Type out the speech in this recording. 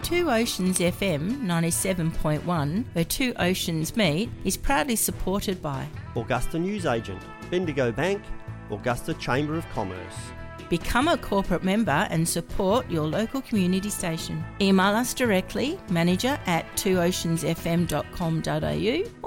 Two Oceans FM 97.1, where two oceans meet, is proudly supported by Augusta Newsagent, Bendigo Bank, Augusta Chamber of Commerce. Become a corporate member and support your local community station. Email us directly, manager@twooceansfm.com.au